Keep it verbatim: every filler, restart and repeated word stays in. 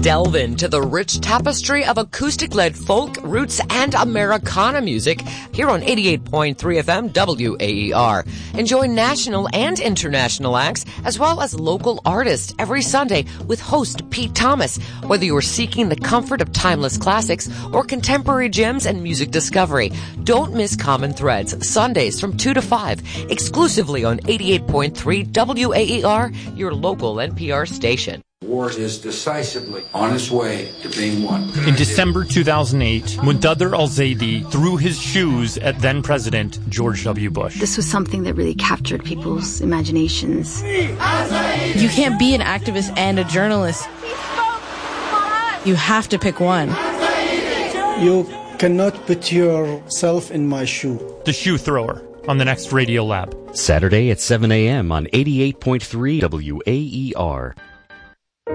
Delve into the rich tapestry of acoustic-led folk, roots, and Americana music here on eighty-eight point three F M W A E R. Enjoy national and international acts as well as local artists every Sunday with host Pete Thomas. Whether you are seeking the comfort of timeless classics or contemporary gems and music discovery, don't miss Common Threads Sundays from two to five exclusively on eighty-eight point three W A E R, your local N P R station. War is decisively on its way to being won. In December two thousand eight, Muntadhir al-Zaidi threw his shoes at then-President George W. Bush. This was something that really captured people's imaginations. You can't be an activist and a journalist. You have to pick one. You cannot put yourself in my shoe. The Shoe Thrower on the next Radio Lab. Saturday at seven a.m. on eighty-eight point three W A E R.